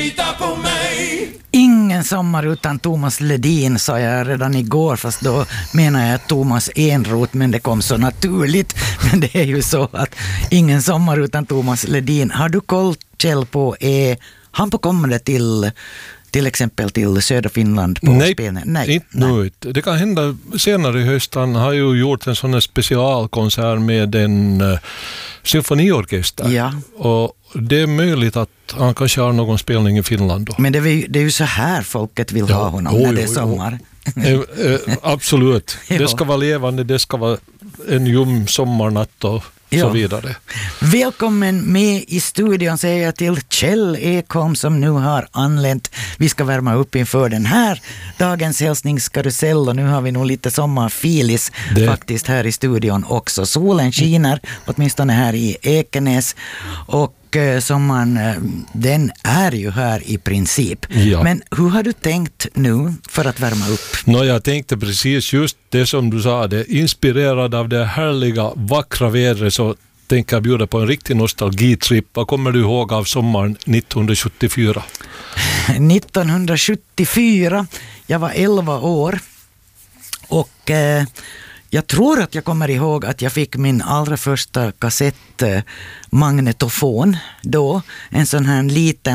lita på mig. Ingen sommar utan Thomas Ledin, sa jag redan igår, fast då menar jag Thomas Enroth, men det kom så naturligt. Men det är ju så att ingen sommar utan Thomas Ledin. Har du koll, Kjell, på han på kommande till exempel till södra Finland på spelningen? Nej, inte nu. Det kan hända senare i höst. Han har ju gjort en sån här specialkonsert med en symfoniorkester. Ja. Och det är möjligt att han kanske har någon spelning i Finland då. Men det är ju så här folket vill ha honom när det är sommar. Absolut. Det ska vara levande, det ska vara en ljum sommarnatt och så vidare. Välkommen med i studion, säger jag till Kjell Ekholm som nu har anlänt. Vi ska värma upp inför den här dagens hälsningskarusell, och nu har vi nog lite sommarfilis faktiskt här i studion också. Solen skiner, åtminstone här i Ekenäs, och sommaren, den är ju här i princip. Ja. Men hur har du tänkt nu för att värma upp? Jag tänkte precis just det som du sa, det inspirerad av det härliga, vackra vädret, så tänker jag bjuda på en riktig nostalgitripp. Vad kommer du ihåg av sommaren 1974? 1974, jag var 11 år och jag tror att jag kommer ihåg att jag fick min allra första kassettmagnetofon då. En sån här liten